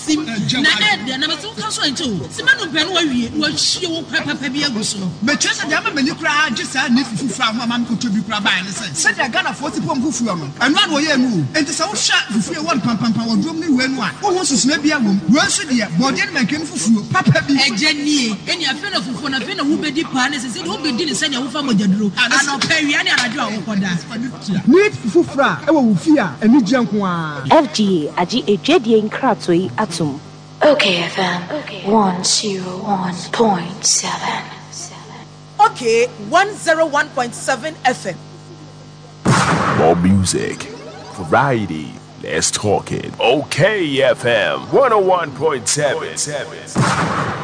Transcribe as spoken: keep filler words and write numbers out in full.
sim na ed na meso ka so ento simanu pe no wawie no ahie wo papa pa bi aguso me chese de ama mani kra age sa ne fufu fra ho ama me koto bi kra ba ne se se de Ghana forty pom fufu no eno ade wo ye nu enti se wo hwa fufu e won pam pam pam wodrom ne we nu a wo ho susuna bi awom wo nso de bode ne manke no fufu papa bi eje nie eni afi na fufu na afi na wo bedi pa ne se se wo bedi ne se ne wo fa mojaduro ano pa wi ane anajo a wo koda need fufu fra e wo wo fi a eni je nko a F G A agi ejedie nkratoi atum. Okay F M one oh one point seven. Okay, one oh one point seven F M. More music, variety, let's talk it. Okay F M one oh one point seven.